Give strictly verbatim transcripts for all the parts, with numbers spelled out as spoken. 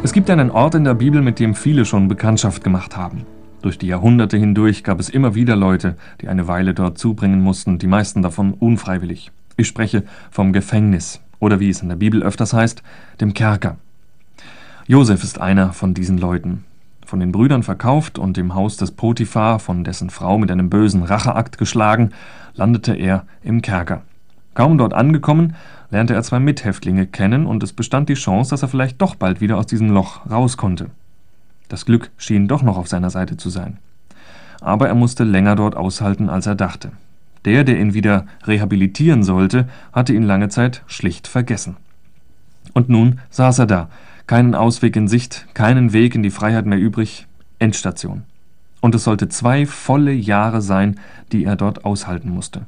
Es gibt einen Ort in der Bibel, mit dem viele schon Bekanntschaft gemacht haben. Durch die Jahrhunderte hindurch gab es immer wieder Leute, die eine Weile dort zubringen mussten, die meisten davon unfreiwillig. Ich spreche vom Gefängnis oder wie es in der Bibel öfters heißt, dem Kerker. Josef ist einer von diesen Leuten. Von den Brüdern verkauft und im Haus des Potiphar, von dessen Frau mit einem bösen Racheakt geschlagen, landete er im Kerker. Kaum dort angekommen, lernte er zwei Mithäftlinge kennen und es bestand die Chance, dass er vielleicht doch bald wieder aus diesem Loch raus konnte. Das Glück schien doch noch auf seiner Seite zu sein. Aber er musste länger dort aushalten, als er dachte. Der, der ihn wieder rehabilitieren sollte, hatte ihn lange Zeit schlicht vergessen. Und nun saß er da, keinen Ausweg in Sicht, keinen Weg in die Freiheit mehr übrig, Endstation. Und es sollte zwei volle Jahre sein, die er dort aushalten musste.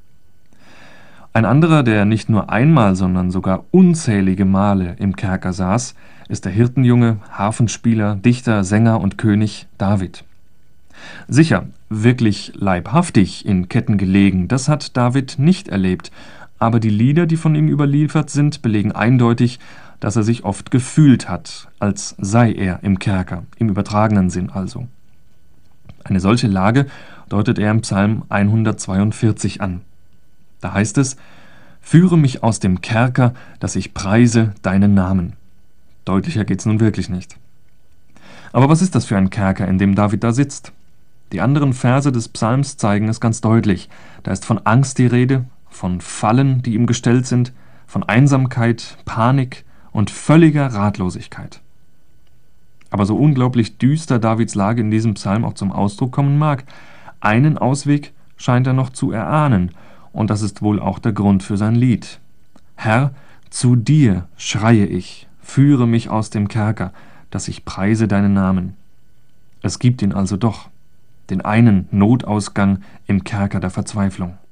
Ein anderer, der nicht nur einmal, sondern sogar unzählige Male im Kerker saß, ist der Hirtenjunge, Harfenspieler, Dichter, Sänger und König David. Sicher, wirklich leibhaftig in Ketten gelegen, das hat David nicht erlebt, aber die Lieder, die von ihm überliefert sind, belegen eindeutig, dass er sich oft gefühlt hat, als sei er im Kerker, im übertragenen Sinn also. Eine solche Lage deutet er im Psalm hundertzweiundvierzig an. Da heißt es: Führe mich aus dem Kerker, dass ich preise deinen Namen. Deutlicher geht's nun wirklich nicht. Aber was ist das für ein Kerker, in dem David da sitzt? Die anderen Verse des Psalms zeigen es ganz deutlich. Da ist von Angst die Rede, von Fallen, die ihm gestellt sind, von Einsamkeit, Panik und völliger Ratlosigkeit. Aber so unglaublich düster Davids Lage in diesem Psalm auch zum Ausdruck kommen mag, einen Ausweg scheint er noch zu erahnen, und das ist wohl auch der Grund für sein Lied. Herr, zu dir schreie ich, führe mich aus dem Kerker, dass ich preise deinen Namen. Es gibt ihn also doch, den einen Notausgang im Kerker der Verzweiflung.